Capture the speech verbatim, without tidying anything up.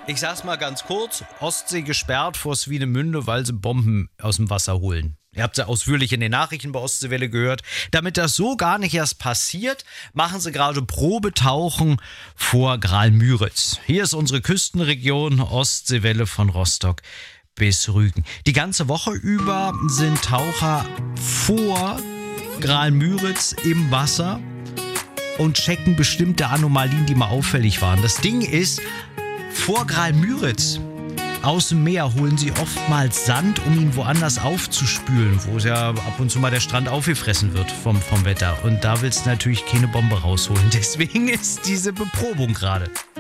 Ich sag's mal ganz kurz, Ostsee gesperrt vor Swinemünde, weil sie Bomben aus dem Wasser holen. Ihr habt sie ausführlich in den Nachrichten bei Ostseewelle gehört. Damit das so gar nicht erst passiert, machen sie gerade Probetauchen vor Graal-Müritz. Hier ist unsere Küstenregion, Ostseewelle von Rostock bis Rügen. Die ganze Woche über sind Taucher vor Graal-Müritz im Wasser und checken bestimmte Anomalien, die mal auffällig waren. Das Ding ist, vor Graal-Müritz aus dem Meer holen sie oftmals Sand, um ihn woanders aufzuspülen, wo ja ab und zu mal der Strand aufgefressen wird vom, vom Wetter. Und da willst du natürlich keine Bombe rausholen. Deswegen ist diese Beprobung gerade.